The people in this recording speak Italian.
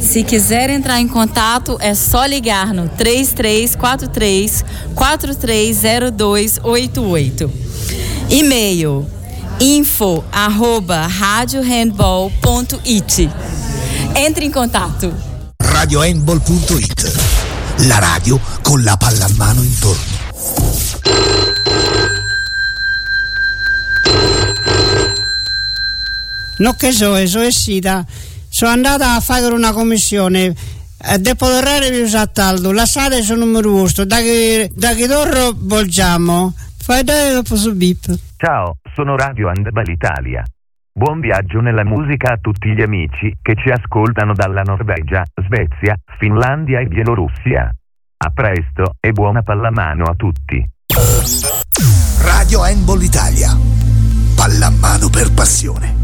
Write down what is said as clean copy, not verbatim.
Se quiser entrar em contato, é só ligar no 3343-430288. E-mail info@radiohandball.it. Entre in contatto. radiohandball.it, la radio con la pallamano intorno. Non che so Sida. Sono andata a fare una commissione. Devo tornare più saltaldo. La strada è numero giusto. Da che torno volgiamo. Fai dare dopo su bip. Ciao, sono Radio Handball Italia. Buon viaggio nella musica a tutti gli amici che ci ascoltano dalla Norvegia, Svezia, Finlandia e Bielorussia. A presto e buona pallamano a tutti. Radio Handball Italia. Pallamano per passione.